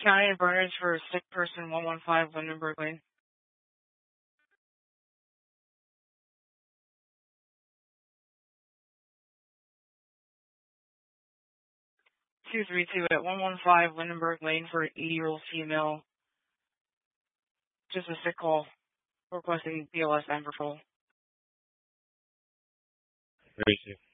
County and burners for a sick person, 115 Lindenberg Lane. 232 at 115 Lindenberg Lane for an 80-year-old female. Just a sick call. Requesting BLS and patrol. 32.